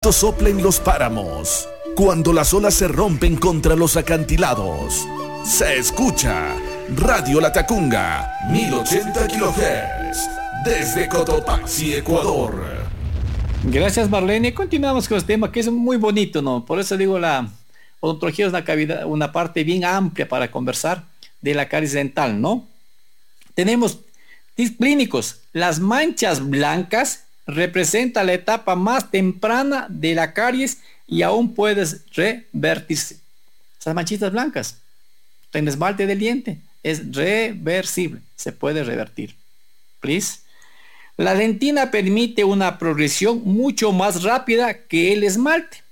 viento sopla en los páramos, cuando las olas se rompen contra los acantilados, se escucha Radio Latacunga, 1080 kHz, desde Cotopaxi, Ecuador. Gracias, Marlene. Continuamos con este tema que es muy bonito, ¿no? Por eso digo, la odontología es una cavidad, una parte bien amplia para conversar de la caries dental, ¿no? Tenemos tips clínicos. Las manchas blancas representan la etapa más temprana de la caries y aún puedes revertirse. Esas manchitas blancas en esmalte del diente es reversible, se puede revertir. Please. La dentina permite una progresión mucho más rápida que el esmalte.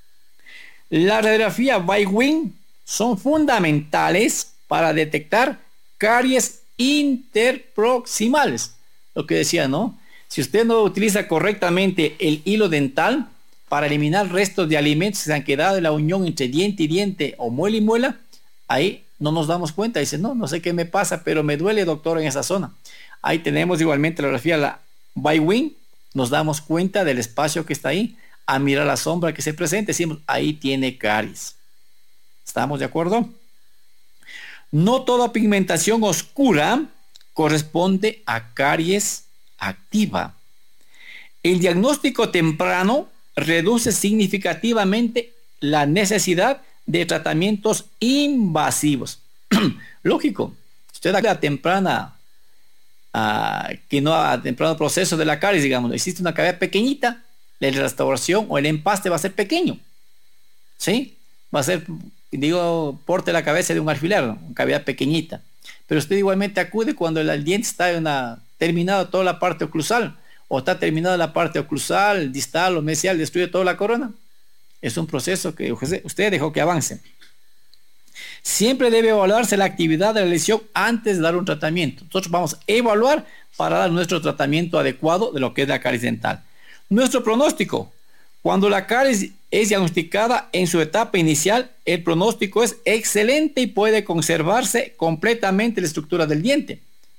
La radiografía Bywin son fundamentales para detectar caries interproximales. Lo que decía, ¿no? Si usted no utiliza correctamente el hilo dental para eliminar restos de alimentos que se han quedado en la unión entre diente y diente o muela y muela, ahí no nos damos cuenta. Dice, no sé qué me pasa, pero me duele, doctor, en esa zona. Ahí tenemos igualmente la radiografía la Bywin, nos damos cuenta del espacio que está ahí. A mirar la sombra que se presenta, decimos, ahí tiene caries. ¿Estamos de acuerdo? No toda pigmentación oscura corresponde a caries activa. El diagnóstico temprano reduce significativamente la necesidad de tratamientos invasivos. Lógico, usted a temprana, que no a temprano proceso de la caries, digamos, existe una cavidad pequeñita, la restauración o el empaste va a ser pequeño, ¿sí? Va a ser, digo, porte la cabeza de un alfiler, ¿no? Una cavidad pequeñita. Pero usted igualmente acude cuando el diente está terminado toda la parte oclusal, o está terminada la parte oclusal, distal o mesial, destruye toda la corona. Es un proceso que usted dejó que avance. Siempre debe evaluarse la actividad de la lesión antes de dar un tratamiento. Nosotros vamos a evaluar para dar nuestro tratamiento adecuado de lo que es la caries dental. Nuestro pronóstico. Cuando la caries es diagnosticada en su etapa inicial, el pronóstico es excelente y puede conservarse completamente la estructura del diente.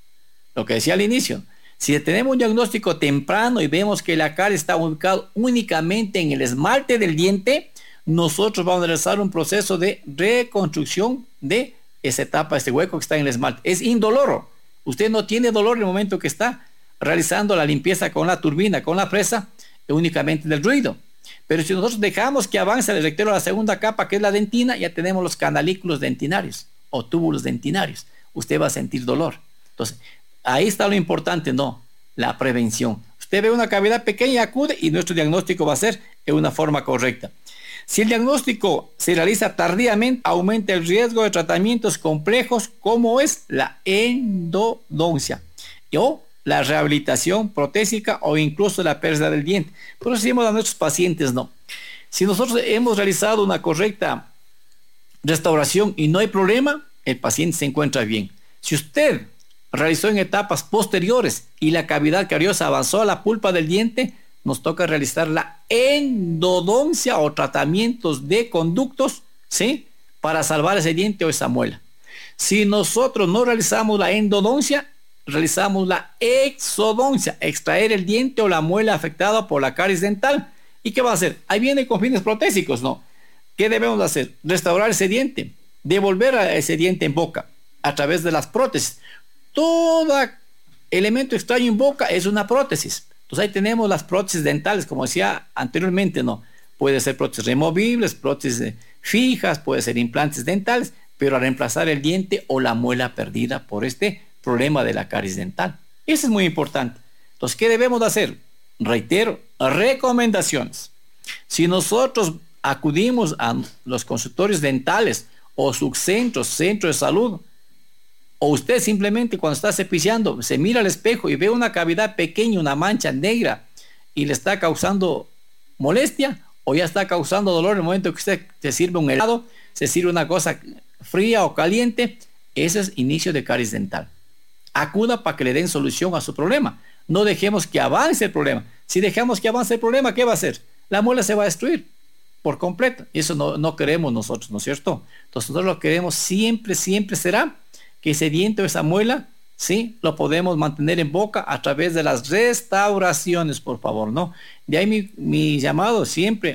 Lo que decía al inicio, si tenemos un diagnóstico temprano y vemos que la caries está ubicada únicamente en el esmalte del diente, nosotros vamos a realizar un proceso de reconstrucción de esa etapa, este hueco que está en el esmalte. Es indoloro. Usted no tiene dolor en el momento que está realizando la limpieza con la turbina, con la fresa, únicamente del ruido. Pero si nosotros dejamos que avance el reitero a la segunda capa, que es la dentina, ya tenemos los canalículos dentinarios o túbulos dentinarios. Usted va a sentir dolor. Entonces, ahí está lo importante, ¿no? La prevención. Usted ve una cavidad pequeña, acude y nuestro diagnóstico va a ser de una forma correcta. Si el diagnóstico se realiza tardíamente, aumenta el riesgo de tratamientos complejos como es la endodoncia o la rehabilitación protésica o incluso la pérdida del diente. Por eso decimos a nuestros pacientes, no. Si nosotros hemos realizado una correcta restauración y no hay problema, el paciente se encuentra bien. Si usted realizó en etapas posteriores y la cavidad cariosa avanzó a la pulpa del diente, nos toca realizar la endodoncia o tratamientos de conductos, ¿sí? Para salvar ese diente o esa muela. Si nosotros no realizamos la endodoncia, realizamos la exodoncia, extraer el diente o la muela afectada por la caries dental. ¿Y qué va a hacer? Ahí viene con fines protésicos, ¿no? ¿Qué debemos hacer? Restaurar ese diente, devolver a ese diente en boca a través de las prótesis. Todo elemento extraño en boca es una prótesis. Entonces ahí tenemos las prótesis dentales, como decía anteriormente, ¿no? Puede ser prótesis removibles, prótesis fijas, puede ser implantes dentales, pero a reemplazar el diente o la muela perdida por este problema de la caries dental. Eso es muy importante. Entonces, ¿qué debemos de hacer? Reitero, recomendaciones. Si nosotros acudimos a los consultorios dentales o subcentros, centros de salud, o usted simplemente cuando está cepillando se mira al espejo y ve una cavidad pequeña, una mancha negra y le está causando molestia o ya está causando dolor en el momento que usted se sirve un helado, se sirve una cosa fría o caliente, ese es inicio de caries dental. Acuda para que le den solución a su problema. No dejemos que avance el problema. Si dejamos que avance el problema, ¿qué va a hacer? La muela se va a destruir por completo. Y eso no queremos nosotros, ¿no es cierto? Entonces nosotros lo que queremos siempre será que ese diente o esa muela, sí, lo podemos mantener en boca a través de las restauraciones, por favor, ¿no? De ahí mi llamado siempre